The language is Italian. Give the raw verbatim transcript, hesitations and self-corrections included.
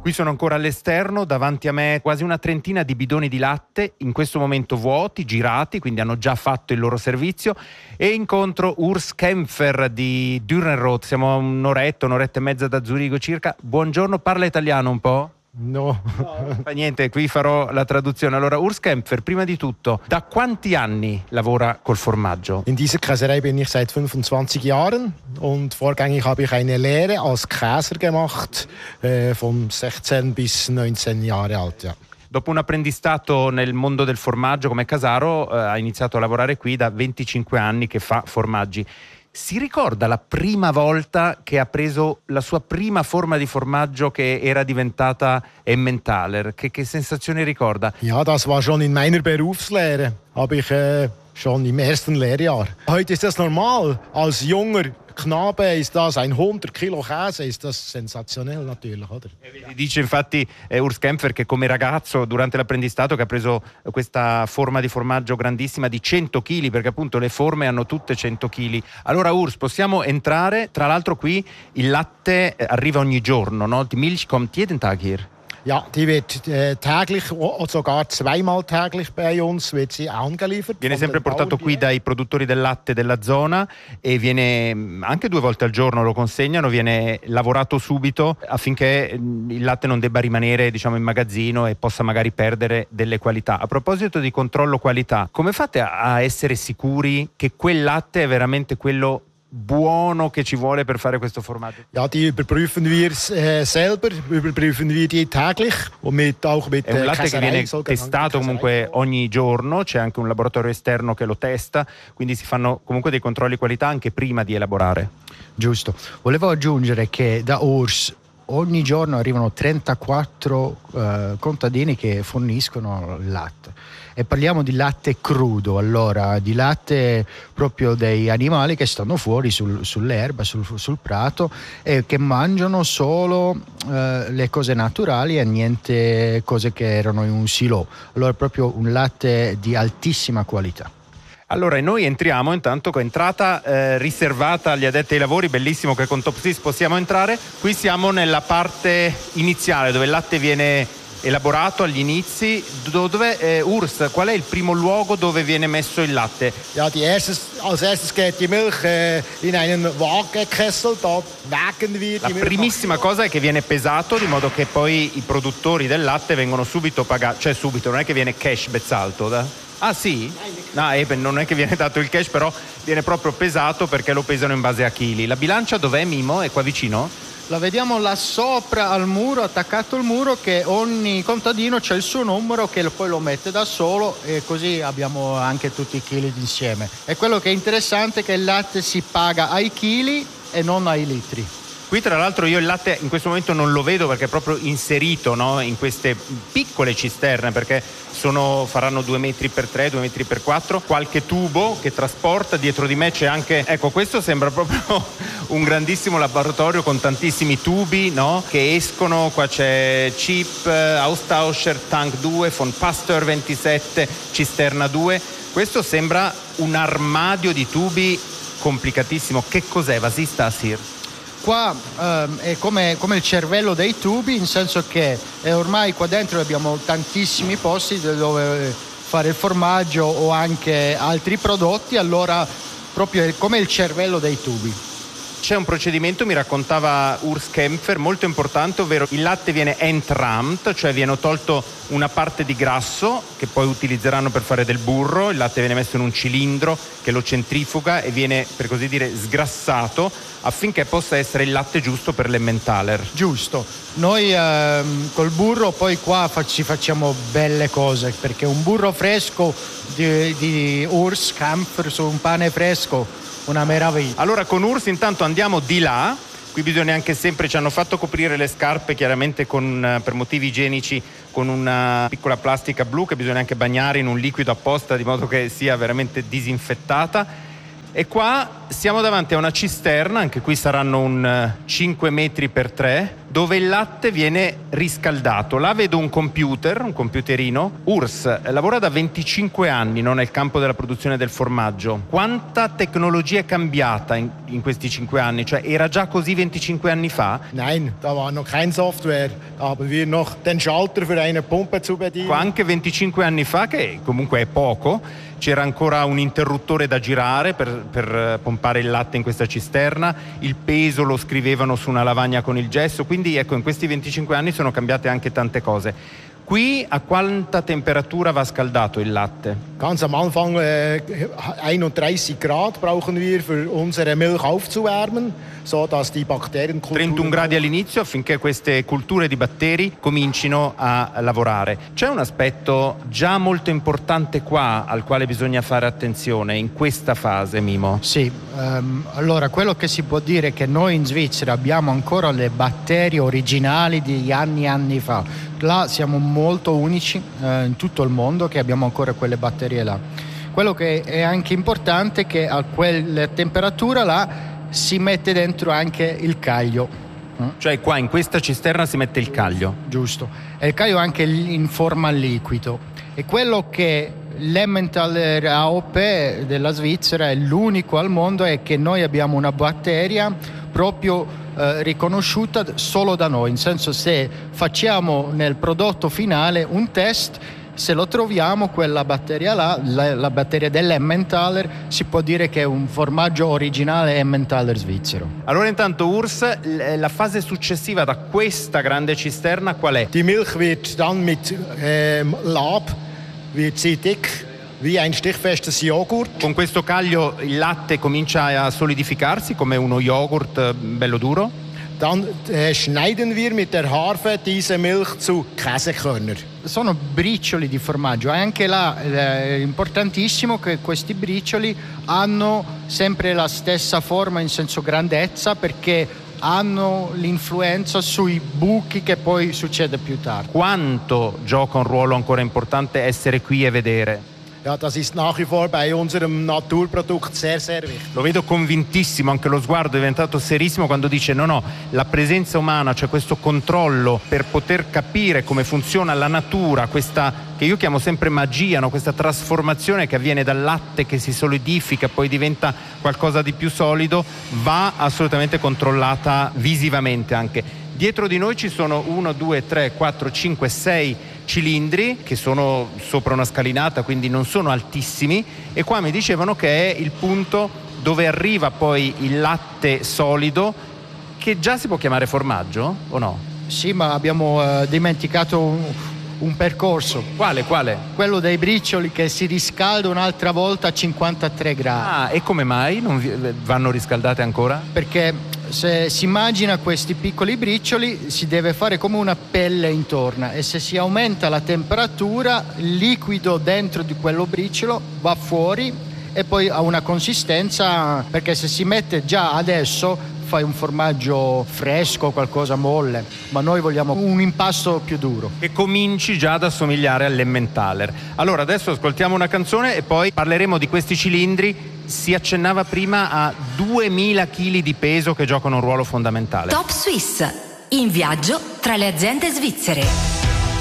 Qui sono ancora all'esterno, davanti a me quasi una trentina di bidoni di latte, in questo momento vuoti, girati, quindi hanno già fatto il loro servizio, e incontro Urs Kempfer di Dürrenroth. Siamo a un'oretta, un'oretta e mezza da Zurigo circa. Buongiorno, parla italiano un po'? No. no. Fa niente, qui farò la traduzione. Allora, Urs Kempfer, prima di tutto, da quanti anni lavora col formaggio? In dieser Käserei bin ich seit fünfundzwanzig Jahren und vorgängig habe ich eine Lehre als Käser gemacht, äh, von sechzehn bis neunzehn Jahre alt. Ja. Dopo un apprendistato nel mondo del formaggio come casaro, eh, ha iniziato a lavorare qui da venticinque anni che fa formaggi. Si ricorda la prima volta che ha preso la sua prima forma di formaggio che era diventata Emmentaler? Che, che sensazione ricorda? Ja, das war schon in meiner Berufslehre. Habe ich äh, schon im ersten Lehrjahr. Heute ist das normal. Als junger Knabe ist das ein hundert Kilo Käse, ist das sensationell natürlich, oder? Dice infatti eh, Urs Kempfer che come ragazzo durante l'apprendistato che ha preso questa forma di formaggio grandissima di cento chili, perché appunto le forme hanno tutte cento chili. Allora Urs, possiamo entrare? Tra l'altro qui il latte arriva ogni giorno, no? Die Milch kommt jeden Tag hier. Ja, die wird äh, täglich oder sogar zweimal täglich bei uns wird sie angeliefert. Viene sempre portato qui dai produttori del latte della zona e viene anche due volte al giorno lo consegnano, viene lavorato subito affinché il latte non debba rimanere, diciamo, in magazzino e possa magari perdere delle qualità. A proposito di controllo qualità, come fate a essere sicuri che quel latte è veramente quello buono che ci vuole per fare questo formaggio? Ja, die überprüfen wir äh, selber, überprüfen wir die täglich und mit, auch mit È un latte che viene Käserei, testato comunque ogni giorno, c'è anche un laboratorio esterno che lo testa, quindi si fanno comunque dei controlli qualità anche prima di elaborare. Giusto. Volevo aggiungere che da Urs ogni giorno arrivano trentaquattro eh, contadini che forniscono il latte. E parliamo di latte crudo, allora di latte proprio dei animali che stanno fuori sul, sull'erba, sul, sul prato e che mangiano solo eh, le cose naturali e niente cose che erano in un silo. Allora proprio un latte di altissima qualità. Allora noi entriamo, intanto con entrata eh, riservata agli addetti ai lavori, bellissimo che con Topsis possiamo entrare. Qui siamo nella parte iniziale dove il latte viene elaborato agli inizi. Dove, eh, Urs, qual è il primo luogo dove viene messo il latte? Ja, die erstes, als erstes geht die Milch äh, in einen Waagkessel, da wägen wir La die Milch. primissima cosa è che viene pesato di modo che poi i produttori del latte vengono subito pagati, cioè subito, non è che viene cash bezalto, da? Ah sì? No, eh, non è che viene dato il cash, però viene proprio pesato perché lo pesano in base a chili. La bilancia dov'è, Mimo? È qua vicino? La vediamo là sopra al muro, attaccato al muro, che ogni contadino c'è il suo numero che poi lo mette da solo e così abbiamo anche tutti i chili insieme. E quello che è interessante è che il latte si paga ai chili e non ai litri. Qui tra l'altro io il latte in questo momento non lo vedo perché è proprio inserito, no, in queste piccole cisterne, perché sono, faranno due metri per tre, due metri per quattro, qualche tubo che trasporta. Dietro di me c'è anche, ecco, questo sembra proprio un grandissimo laboratorio con tantissimi tubi, no, che escono. Qua c'è Chip, Austauscher, Tank due, von Pasteur ventisette, cisterna due. Questo sembra un armadio di tubi complicatissimo. Che cos'è? Was ist das hier? Qua ehm, è come, come il cervello dei tubi, in senso che eh, ormai qua dentro abbiamo tantissimi posti dove fare il formaggio o anche altri prodotti, allora proprio è come il cervello dei tubi. C'è un procedimento, mi raccontava Urs Kempfer, molto importante, ovvero il latte viene entramt, cioè viene tolto una parte di grasso che poi utilizzeranno per fare del burro. Il latte viene messo in un cilindro che lo centrifuga e viene, per così dire, sgrassato affinché possa essere il latte giusto per l'Emmentaler. Giusto. Noi ehm, col burro poi qua ci facciamo belle cose, perché un burro fresco di, di Urs Kempfer su un pane fresco, una meraviglia. Allora con Urs intanto andiamo di là. Qui bisogna anche sempre, ci hanno fatto coprire le scarpe chiaramente con, per motivi igienici, con una piccola plastica blu che bisogna anche bagnare in un liquido apposta di modo che sia veramente disinfettata. E qua siamo davanti a una cisterna, anche qui saranno un cinque metri per tre. dove il latte viene riscaldato. Là vedo un computer, un computerino. Urs lavora da venticinque anni, no, nel campo della produzione del formaggio. Quanta tecnologia è cambiata in, in questi cinque anni? Cioè, era già così venticinque anni fa? Nein, da war noch kein Software. Da haben wir noch den Schalter für eine Pumpe zu bedienen. Anche venticinque anni fa, che comunque è poco, c'era ancora un interruttore da girare per, per pompare il latte in questa cisterna, il peso lo scrivevano su una lavagna con il gesso, quindi ecco, in questi venticinque anni sono cambiate anche tante cose. Qui a quanta temperatura va scaldato il latte? Ganz am Anfang äh, einunddreißig Grad brauchen wir für unsere Milch aufzuwärmen, so dass die Bakterienkulturen... trentuno gradi all'inizio affinché queste culture di batteri comincino a lavorare. C'è un aspetto già molto importante qua al quale bisogna fare attenzione in questa fase, Mimo? Sì, um, allora quello che si può dire è che noi in Svizzera abbiamo ancora le batterie originali di anni e anni fa. Là siamo molto unici eh, in tutto il mondo che abbiamo ancora quelle batterie là. Quello che è anche importante è che a quella temperatura là si mette dentro anche il caglio. Cioè qua in questa cisterna si mette il caglio. Giusto. E il caglio anche in forma liquido. E quello che l'Emmentaler A O P della Svizzera è l'unico al mondo è che noi abbiamo una batteria proprio eh, riconosciuta solo da noi, in senso se facciamo nel prodotto finale un test, se lo troviamo quella batteria là, la, la batteria dell'Emmentaler, si può dire che è un formaggio originale Emmentaler svizzero. Allora intanto Urs, la fase successiva da questa grande cisterna qual è? Die Milch wird dann mit ähm, Lab, wird sie dick wie ein stichfestes Joghurt. Con questo caglio il latte comincia a solidificarsi come uno yogurt bello duro. Dann äh, schneiden wir mit der Harfe diese Milch zu Käsekörner. Sono bricioli di formaggio, è anche là è importantissimo che questi bricioli hanno sempre la stessa forma in senso grandezza, perché hanno l'influenza sui buchi che poi succede più tardi. Quanto gioca un ruolo ancora importante essere qui e vedere? Ja, das ist nach wie vor bei unserem Naturprodukt sehr, sehr wichtig. Lo vedo convintissimo, anche lo sguardo è diventato serissimo quando dice no, no, la presenza umana, cioè questo controllo per poter capire come funziona la natura, questa che io chiamo sempre magia, no? Questa trasformazione che avviene dal latte che si solidifica, poi diventa qualcosa di più solido, va assolutamente controllata visivamente anche. Dietro di noi ci sono uno, due, tre, quattro, cinque, sei cilindri che sono sopra una scalinata, quindi non sono altissimi, e qua mi dicevano che è il punto dove arriva poi il latte solido, che già si può chiamare formaggio o no? Sì, ma abbiamo uh, dimenticato un, un percorso. Quale, quale? Quello dei bricioli che si riscalda un'altra volta a cinquantatré gradi. Ah, e come mai non vi, vanno riscaldate ancora? Perché se si immagina questi piccoli bricioli si deve fare come una pelle intorno, e se si aumenta la temperatura il liquido dentro di quello briciolo va fuori e poi ha una consistenza, perché se si mette già adesso fai un formaggio fresco, qualcosa molle, ma noi vogliamo un impasto più duro. Che cominci già ad assomigliare all'Emmentaler. Allora adesso ascoltiamo una canzone e poi parleremo di questi cilindri. Si accennava prima a duemila chili di peso che giocano un ruolo fondamentale. Top Swiss, in viaggio tra le aziende svizzere.